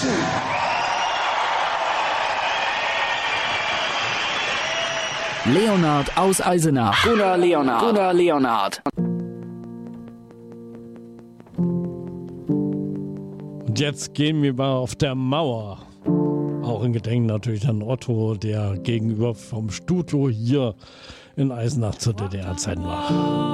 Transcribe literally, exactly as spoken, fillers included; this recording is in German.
Menschen. Leonhard aus Eisenach. Gunnar Leonhard. Gunnar Leonhard. Und jetzt gehen wir mal auf der Mauer. Auch in Gedenken natürlich an Otto, der gegenüber vom Stuto hier in Eisenach zu D D R-Zeiten war.